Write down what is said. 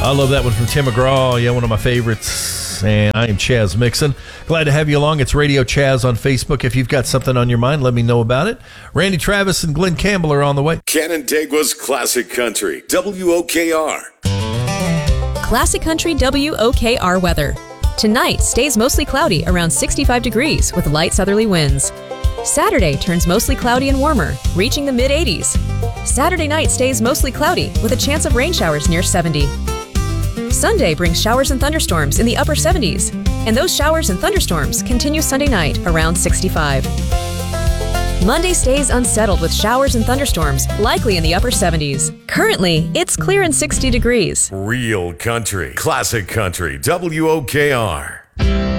I love that one from Tim McGraw. Yeah, one of my favorites. And I am Chaz Mixon. Glad to have you along. It's Radio Chaz on Facebook. If you've got something on your mind, let me know about it. Randy Travis and Glenn Campbell are on the way. Canandaigua's Classic Country, WOKR. Classic Country WOKR weather. Tonight stays mostly cloudy around 65 degrees with light southerly winds. Saturday turns mostly cloudy and warmer, reaching the mid-80s. Saturday night stays mostly cloudy with a chance of rain showers near 70. Sunday brings showers and thunderstorms in the upper 70s, and those showers and thunderstorms continue Sunday night around 65. Monday stays unsettled with showers and thunderstorms, likely in the upper 70s. Currently, it's clear and 60 degrees. Real country, classic country, WOKR.